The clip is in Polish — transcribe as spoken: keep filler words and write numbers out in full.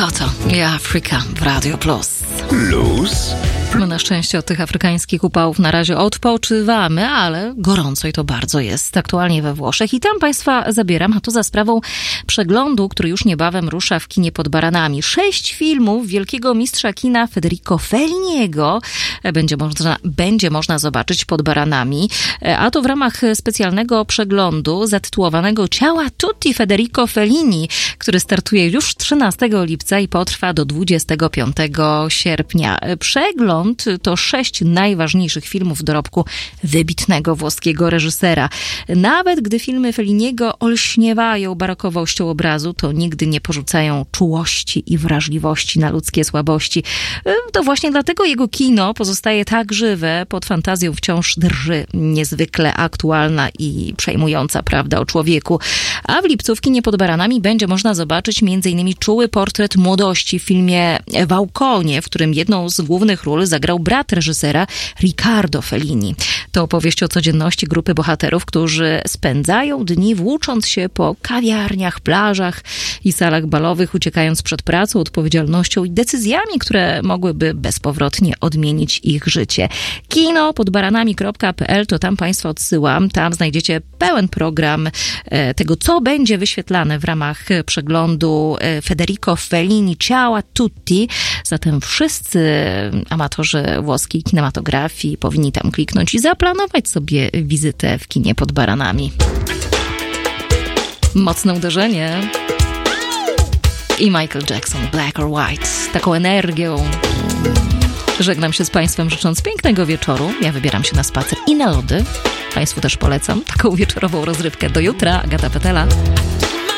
Toto i Afryka w Radio Plus. Plus? My na szczęście od tych afrykańskich upałów na razie odpoczywamy, ale gorąco i to bardzo jest aktualnie we Włoszech. I tam Państwa zabieram, a to za sprawą przeglądu, który już niebawem rusza w kinie pod Baranami. Sześć filmów wielkiego mistrza kina Federico Felliniego będzie można, będzie można zobaczyć pod Baranami, a to w ramach specjalnego przeglądu zatytułowanego Ciała Tutti Federico Fellini, który startuje już trzynastego lipca i potrwa do dwudziestego piątego sierpnia. Przegląd to sześć najważniejszych filmów w dorobku wybitnego włoskiego reżysera. Nawet gdy filmy Felliniego olśniewają barokowością obrazu, to nigdy nie porzucają czułości i wrażliwości na ludzkie słabości. To właśnie dlatego jego kino pozostaje tak żywe, pod fantazją wciąż drży niezwykle aktualna i przejmująca prawda o człowieku. A w lipcu w kinie pod Baranami będzie można zobaczyć między innymi czuły portret młodości w filmie Vauconie, w którym jedną z głównych ról zagrał brat reżysera Riccardo Fellini. To opowieść o codzienności grupy bohaterów, którzy spędzają dni włócząc się po kawiarniach, plażach i salach balowych, uciekając przed pracą, odpowiedzialnością i decyzjami, które mogłyby bezpowrotnie odmienić ich życie. kino pod baranami kropka p l to tam Państwa odsyłam. Tam znajdziecie pełen program tego, co będzie wyświetlane w ramach przeglądu Federico Fellini Ciała Tutti. Zatem wszyscy amatorzy włoskiej kinematografii powinni tam kliknąć i zaplanować sobie wizytę w kinie pod Baranami. Mocne uderzenie. I Michael Jackson, Black or White. Taką energią. Żegnam się z Państwem, życząc pięknego wieczoru. Ja wybieram się na spacer i na lody. Państwu też polecam taką wieczorową rozrywkę. Do jutra, Agata Petela.